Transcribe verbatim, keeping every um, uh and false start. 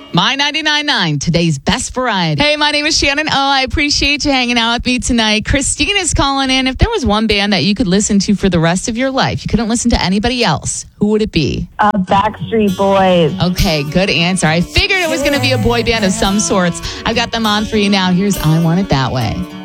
My ninety-nine point nine, today's best variety. Hey, my name is Shannon Oh. I appreciate you hanging out with me tonight. Christina's calling in. If there was one band that you could listen to for the rest of your life, you couldn't listen to anybody else, who would it be? Uh, Backstreet Boys. Okay, good answer. I figured it was going to be a boy band of some sorts. I've got them on for you now. Here's I Want It That Way.